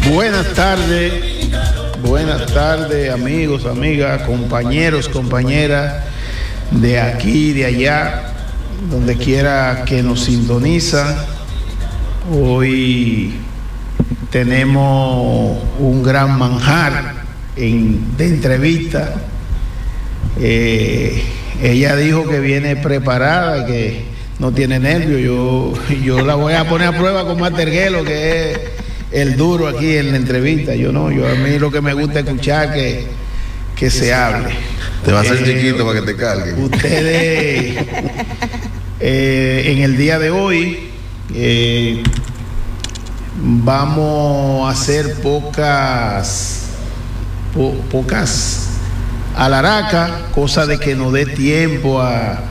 Buenas tardes amigos, amigas, compañeros, compañeras de aquí, de allá, donde quiera que nos sintonizan. Hoy tenemos un gran manjar de entrevista. Ella dijo que viene preparada, que no tiene nervios. Yo la voy a poner a prueba con Materguelo, que es el duro aquí en la entrevista. Yo a mí lo que me gusta es escuchar que se hable. Te va a hacer chiquito para que te cargue. Ustedes en el día de hoy vamos a hacer pocas alaracas, cosa de que nos dé tiempo a